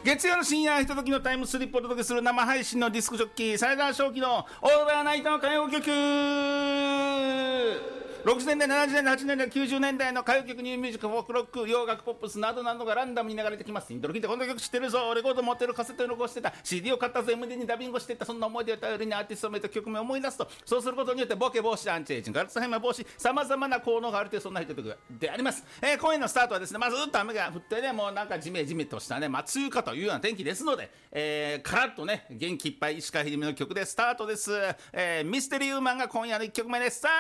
月曜の深夜ひとときのタイムスリップをお届けする生配信のディスクジョッキー、サイダー正気のオーバーナイトの歌謡曲。60年代、70年代、80年代、90年代の歌謡曲、ニューミュージック、フォークロック、洋楽、ポップスなどなどがランダムに流れてきます。イントロ聞いてこの曲知ってるぞ、レコード持ってる、カセットに残してた、 CD を買ったぞ、 MD にダビングしてた、そんな思い出を頼りにアーティスト名と曲名を思い出すと、そうすることによってボケ防止、アンチエイジング、アルツハイマー防止、さまざまな効能があるというそんなヒット曲であります。今夜のスタートはですね、ずっと雨が降ってね、もうなんかジメジメとしたね、梅雨かというような天気ですので、カラッとね元気いっぱい石川秀美の曲でスタートです。ミステリーウーマンが今夜の1曲目です。